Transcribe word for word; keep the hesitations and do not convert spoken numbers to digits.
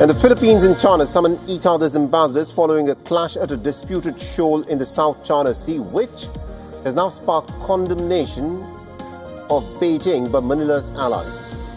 And the Philippines and China summoned each other's ambassadors following a clash at a disputed shoal in the South China Sea, which has now sparked condemnation of Beijing by Manila's allies.